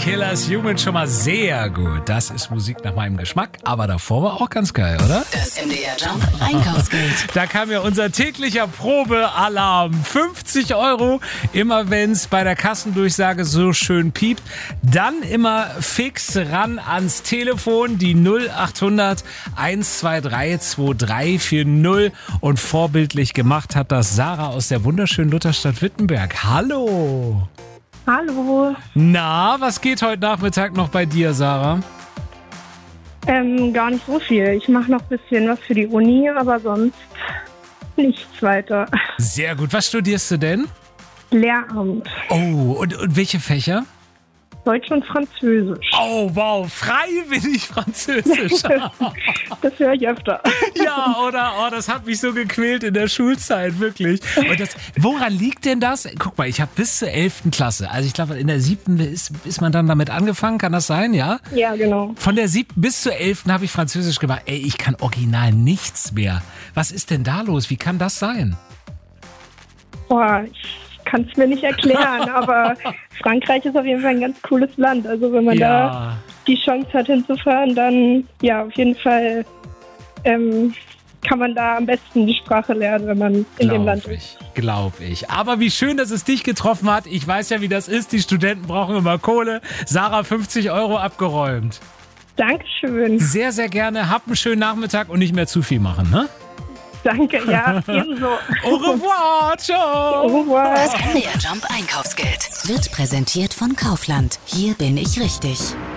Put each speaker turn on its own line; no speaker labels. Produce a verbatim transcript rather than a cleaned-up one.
Killers Human schon mal sehr gut. Das ist Musik nach meinem Geschmack, aber davor war auch ganz geil, oder?
Das M D R Jump Einkaufsgeld.
Da kam ja unser täglicher Probealarm. fünfzig Euro, immer wenn es bei der Kassendurchsage so schön piept. Dann immer fix ran ans Telefon, die null achthundert eins zwei drei zwei drei vier null. Und vorbildlich gemacht hat das Sarah aus der wunderschönen Lutherstadt Wittenberg. Hallo!
Hallo.
Na, was geht heute Nachmittag noch bei dir, Sarah?
Ähm, gar nicht so viel. Ich mache noch ein bisschen was für die Uni, aber sonst nichts weiter.
Sehr gut. Was studierst du denn?
Lehramt.
Oh, und, und welche Fächer?
Deutsch und Französisch.
Oh, wow, freiwillig Französisch.
Das höre ich öfter.
Ja, oder? Oh, das hat mich so gequält in der Schulzeit, wirklich. Und das, woran liegt denn das? Guck mal, ich habe bis zur elften Klasse, also ich glaube, in der siebten ist, ist man dann damit angefangen, kann das sein, ja?
Ja, genau.
Von der siebten bis zur elften habe ich Französisch gemacht. Ey, ich kann original nichts mehr. Was ist denn da los? Wie kann das sein?
Boah, ich kann es mir nicht erklären, aber Frankreich ist auf jeden Fall ein ganz cooles Land. Also wenn man
Ja.
da die Chance hat hinzufahren, dann ja, auf jeden Fall ähm, kann man da am besten die Sprache lernen, wenn man in
Glaub
dem Land
ich,
ist.
Glaub ich. Aber wie schön, dass es dich getroffen hat. Ich weiß ja, wie das ist. Die Studenten brauchen immer Kohle. Sarah, fünfzig Euro abgeräumt.
Dankeschön.
Sehr, sehr gerne. Habt einen schönen Nachmittag und nicht mehr zu viel machen, ne?
Danke, ja, ebenso.
Au revoir, ciao.
Au revoir.
Das M D R Jump Einkaufsgeld wird präsentiert von Kaufland. Hier bin ich richtig.